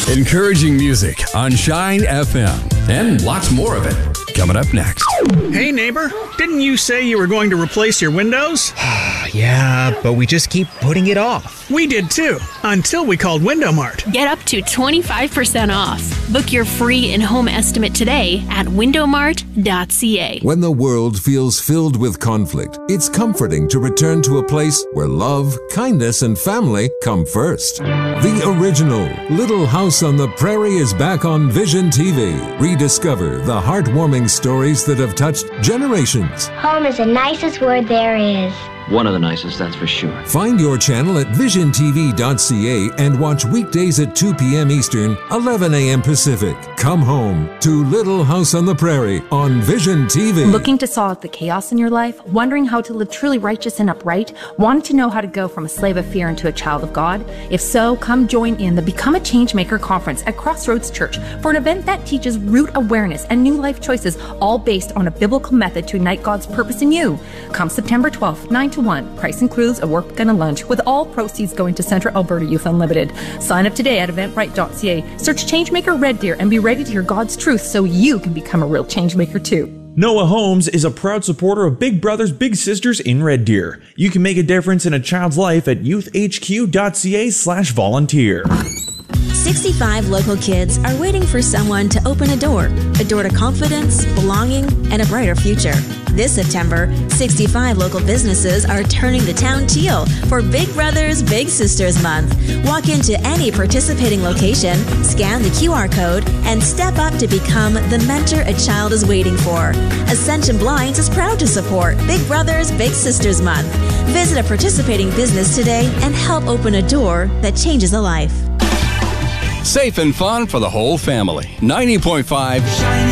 Encouraging music on Shine FM. And lots more of it coming up next. Hey, neighbor, didn't you say you were going to replace your windows? Yeah, but we just keep putting it off. We did too, until we called Window Mart. Get up to 25% off. Book your free in-home estimate today at windowmart.ca. When the world feels filled with conflict, it's comforting to return to a place where love, kindness, and family come first. The original Little House on the Prairie is back on Vision TV. Rediscover the heartwarming stories that have touched generations. Home is the nicest word there is. One of the nicest, that's for sure. Find your channel at visiontv.ca and watch weekdays at 2 p.m. Eastern, 11 a.m. Pacific. Come home to Little House on the Prairie on Vision TV. Looking to solve the chaos in your life? Wondering how to live truly righteous and upright? Wanting to know how to go from a slave of fear into a child of God? If so, come join in the Become a Changemaker Conference at Crossroads Church for an event that teaches root awareness and new life choices, all based on a biblical method to ignite God's purpose in you. Come September 12th, 9 to 1. Price includes a work and a lunch, with all proceeds going to Central Alberta Youth Unlimited. Sign up today at eventbrite.ca. Search Changemaker Red Deer and be ready to hear God's truth so you can become a real changemaker too. Noah Homes is a proud supporter of Big Brothers Big Sisters in Red Deer. You can make a difference in a child's life at youthhq.ca/volunteer. 65 local kids are waiting for someone to open a door to confidence, belonging, and a brighter future. This September, 65 local businesses are turning the town teal for Big Brothers Big Sisters Month. Walk into any participating location, scan the QR code, and step up to become the mentor a child is waiting for. Ascension Blinds is proud to support Big Brothers Big Sisters Month. Visit a participating business today and help open a door that changes a life. Safe and fun for the whole family. 90.5